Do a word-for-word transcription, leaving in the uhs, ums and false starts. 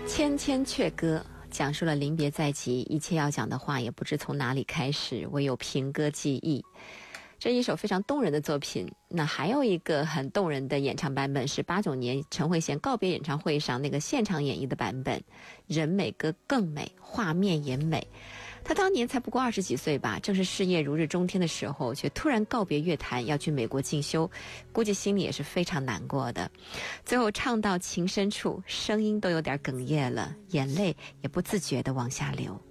千千阙歌讲述了临别在即，一切要讲的话也不知从哪里开始，唯有凭歌记忆。这一首非常动人的作品。那还有一个很动人的演唱版本是八九年陈慧娴告别演唱会上那个现场演绎的版本，人美歌更美，画面也美。他当年才不过二十几岁吧，正是事业如日中天的时候，却突然告别乐坛，要去美国进修，估计心里也是非常难过的。最后唱到情深处，声音都有点哽咽了，眼泪也不自觉地往下流。